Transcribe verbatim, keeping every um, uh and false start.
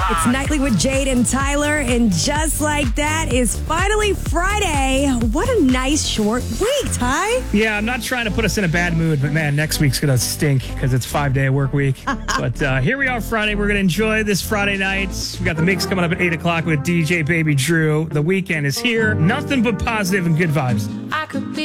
It's Nightly with Jade and Tyler, and just like that is finally Friday. What a nice short week, Ty. Yeah, I'm not trying to put us in a bad mood, but man, next week's going to stink because it's five-day work week. But uh, here we are Friday. We're going to enjoy this Friday night. We got the mix coming up at eight o'clock with D J Baby Drew. The weekend is here. Nothing but positive and good vibes. I could be